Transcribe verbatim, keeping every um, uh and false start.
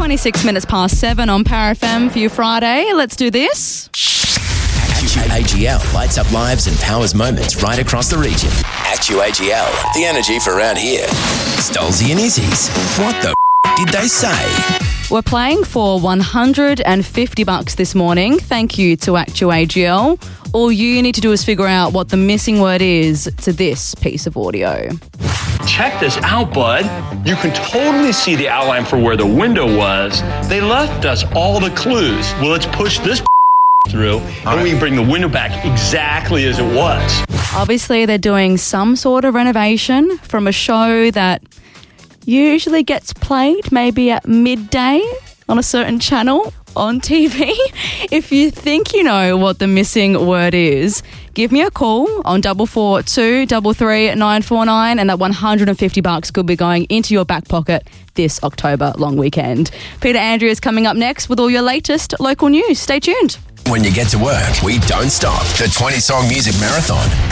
twenty-six minutes past seven on Power F M for your Friday. Let's do this. A G L lights up lives and powers moments right across the region. Actu A G L, the energy for around here. Stolzy and Izzy's. What the f- did they say? We're playing for one hundred fifty bucks this morning. Thank you to Actu A G L. All you need to do is figure out what the missing word is to this piece of audio. Check this out, bud. You can totally see the outline for where the window was. They left us all the clues. Well, let's push this through and we can bring the window back exactly as it was. Obviously, they're doing some sort of renovation from a show that usually gets played maybe at midday on a certain channel on T V. If you think you know what the missing word is, give me a call on double four two double three nine four nine, and that one hundred fifty bucks could be going into your back pocket this October long weekend. Peter Andrew is coming up next with all your latest local news. Stay tuned. When you get to work, we don't stop. The twenty song music marathon.